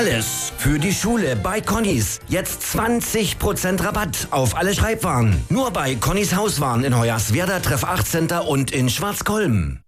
Alles für die Schule bei Connys. Jetzt 20% Rabatt auf alle Schreibwaren. Nur bei Connys Hauswaren in Hoyerswerda, Treff 8 Center und in Schwarzkolben.